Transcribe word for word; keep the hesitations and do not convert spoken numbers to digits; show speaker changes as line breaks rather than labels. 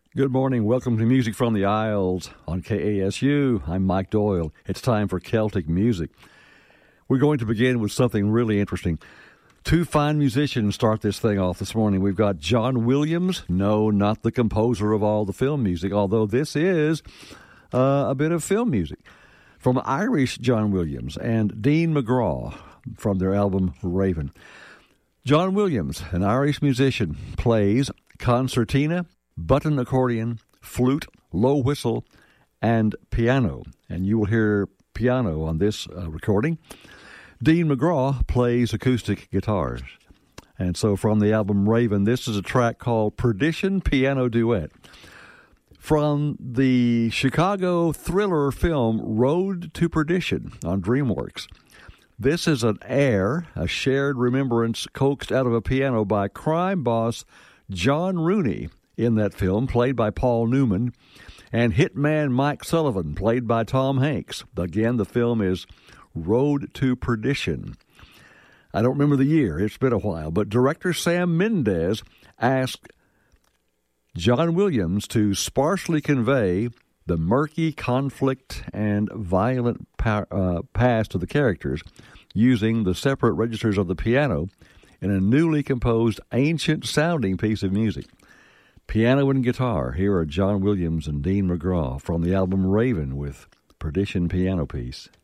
Good morning. Welcome to Music from the Isles on K A S U. I'm Mike Doyle. It's time for Celtic music. We're going to begin with something really interesting. Two fine musicians start this thing off this morning. We've got John Williams. No, not the composer of all the film music, although this is uh, a bit of film music. From Irish John Williams and Dean McGraw from their album Raven. John Williams, an Irish musician, plays concertina, button accordion, flute, low whistle, and piano. And you will hear piano on this uh, recording. Dean McGraw plays acoustic guitars. And so from the album Raven, this is a track called Perdition Piano Duet. From the Chicago thriller film Road to Perdition on DreamWorks. This is an air, a shared remembrance coaxed out of a piano by crime boss John Rooney in that film, played by Paul Newman, and hitman Mike Sullivan, played by Tom Hanks. Again, the film is Road to Perdition. I don't remember the year. It's been a while. But director Sam Mendes asked John Williams to sparsely convey the murky conflict and violent pa- uh, past of the characters using the separate registers of the piano in a newly composed, ancient-sounding piece of music. Piano and guitar. Here are John Williams and Dean McGraw from the album Raven with Perdition Piano Piece.